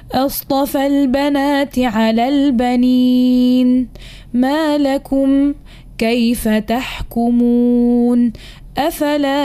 أصطفى البنات على البنين ما لكم كيف تحكمون أفلا